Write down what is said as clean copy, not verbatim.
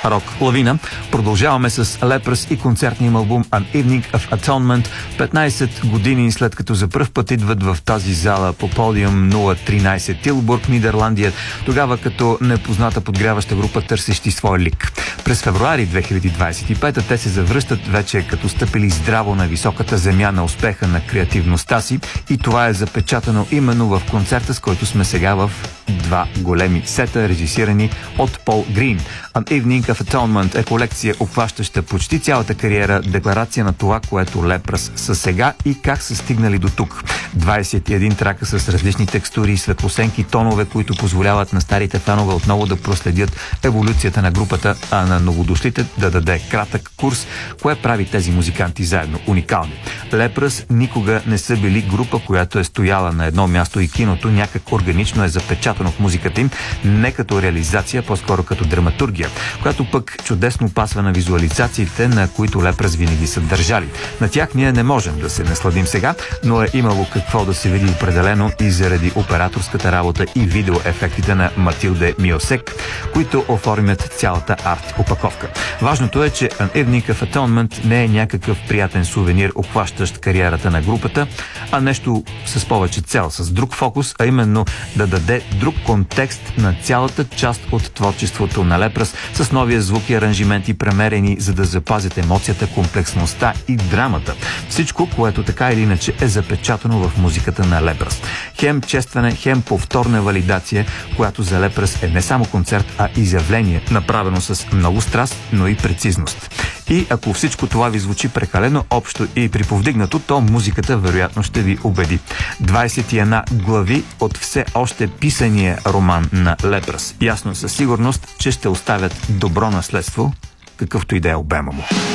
рок лавина. Продължаваме с Leprous и концертния им албум An Evening of Atonement. 15 години след като за пръв път идват в тази зала по подиум 013 Тилбург, Нидерландия, тогава като непозната подгряваща група, търсещи своя лик. През февруари 2025 те се завръщат вече като стъпили здраво на високата земя на успеха на креативността си, и това е запечатано именно в концерта, с който сме сега в два големи сета, режисирани от Пол Грин. An Evening of Atonement е колекция, обхващаща почти цялата кариера, декларация на това, което Leprous са сега и как са стигнали до тук. 21 трака с различни текстури, светлосенки, тонове, които позволяват на старите фанове отново да проследят еволюцията на групата, а на новодошлите да даде кратък курс, кое прави тези музиканти заедно уникални. Leprous никога не са били група, която е стояла на едно място и киното някак органично е запечатано в музиката им, не като реализация, по-скоро като драматургия, която пък чудесно пасва на визуализациите, на които Leprous винаги са държали. На тях ние не можем да се насладим сега, но е имало какво да се види определено и заради операторската работа и видеоефектите на Матилде Миосек, които оформят цялата арт-опаковка. Важното е, че An Evening of Atonement не е някакъв приятен сувенир, обхващащ кариерата на групата, а нещо с повече цел, с друг фокус, а именно да даде друг контекст на цялата част от творчеството на Leprous, с новия звук и аранжименти, премерени, за да запазят емоцията, комплексността и драмата. Всичко, което така или иначе е запечатано в музиката на Leprous. Хем честване, хем повторна валидация, която за Leprous е не само концерт, а изявление, направено с много страст, но и прецизност. И ако всичко това ви звучи прекалено общо и приповдигнато, то музиката вероятно ще ви убеди. 21 глави от все още писания роман на Leprous. Ясно със сигурност, че ще оставят добро наследство, какъвто и да е обема му.